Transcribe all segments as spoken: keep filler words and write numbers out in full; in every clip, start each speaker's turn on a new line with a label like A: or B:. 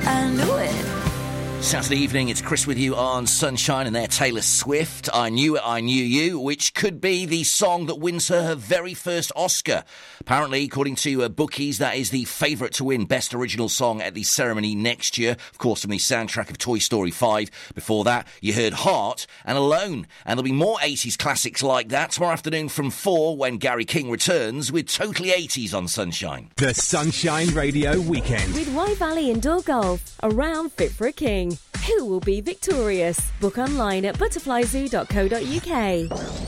A: I knew it.
B: Saturday evening, it's Chris with you on Sunshine, and there Taylor Swift, I Knew It, I Knew You, which could be the song that wins her her very first Oscar. Apparently, according to uh, bookies, that is the favourite to win Best Original Song at the ceremony next year. Of course, from the soundtrack of Toy Story five. Before that, you heard Heart and Alone. And there'll be more eighties classics like that tomorrow afternoon from four when Gary King returns with Totally eighties on Sunshine.
C: The Sunshine Radio Weekend.
D: With Wye Valley Indoor Golf, around fit for a king. Who will be victorious? Book online at butterfly zoo dot co dot uk.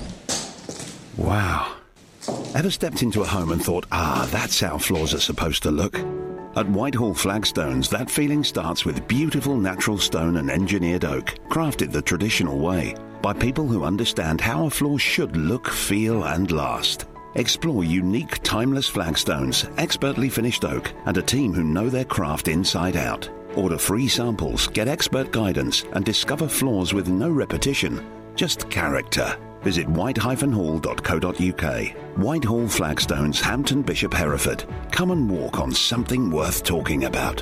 E: Wow. Ever stepped into a home and thought, ah, that's how floors are supposed to look? At Whitehall Flagstones, that feeling starts with beautiful natural stone and engineered oak, crafted the traditional way, by people who understand how a floor should look, feel and last. Explore unique, timeless flagstones, expertly finished oak, and a team who know their craft inside out. Order free samples, get expert guidance, and discover floors with no repetition, just character. Visit white dash hall dot co dot uk. Whitehall Flagstones, Hampton Bishop, Hereford. Come and walk on something worth talking about.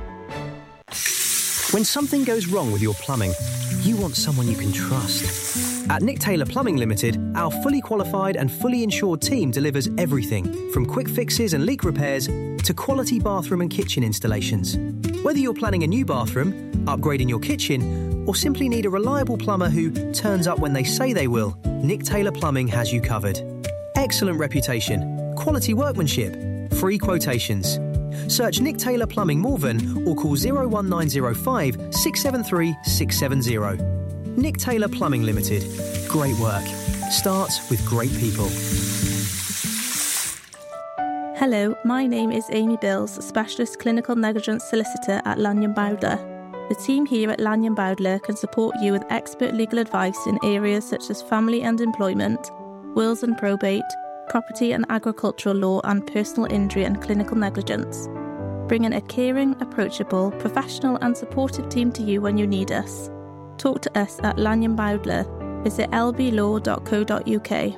F: When something goes wrong with your plumbing, you want someone you can trust. At Nick Taylor Plumbing Limited, our fully qualified and fully insured team delivers everything from quick fixes and leak repairs to quality bathroom and kitchen installations. Whether you're planning a new bathroom, upgrading your kitchen, or simply need a reliable plumber who turns up when they say they will, Nick Taylor Plumbing has you covered. Excellent reputation, quality workmanship, free quotations. Search Nick Taylor Plumbing Morven or call oh one nine oh five, six seven three, six seven oh. Nick Taylor Plumbing Limited. Great work. Starts with great people.
G: Hello, my name is Amy Bills, Specialist Clinical Negligence Solicitor at Lanyon Bowdler. The team here at Lanyon Bowdler can support you with expert legal advice in areas such as family and employment, wills and probate, property and agricultural law, and personal injury and clinical negligence. Bringing a caring, approachable, professional and supportive team to you when you need us. Talk to us at Lanyon Bowdler. Visit l b law dot co dot uk.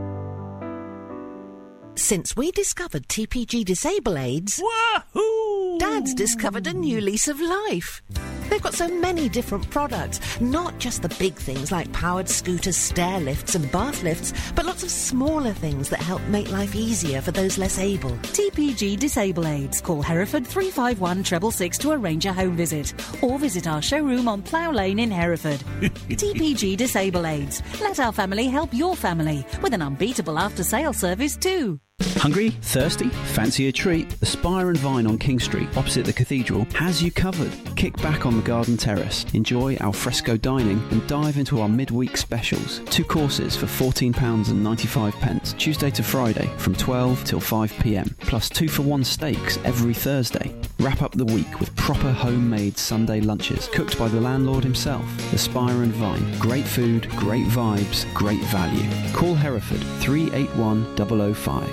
H: Since we discovered T P G Disable Aids, wahoo! Dad's discovered a new lease of life. They've got so many different products, not just the big things like powered scooters, stair lifts and bath lifts, but lots of smaller things that help make life easier for those less able.
I: T P G Disable Aids. Call Hereford three five one, six six six to arrange a home visit, or visit our showroom on Plough Lane in Hereford. T P G Disable Aids. Let our family help your family with an unbeatable after-sale service too.
J: Hungry? Thirsty? Fancy a treat? The Spire and Vine on King Street, opposite the cathedral, has you covered. Kick back on the garden terrace, enjoy al fresco dining, and dive into our midweek specials. Two courses for fourteen pounds ninety-five, Tuesday to Friday from twelve till five p m, plus two for one steaks every Thursday. Wrap up the week with proper homemade Sunday lunches, cooked by the landlord himself. The Spire and Vine. Great food, great vibes, great value. Call Hereford three eight one zero zero five.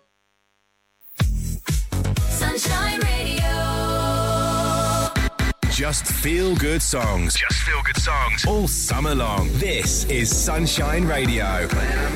A: Sunshine Radio.
C: Just feel good songs. Just feel good songs. All summer long. This is Sunshine Radio.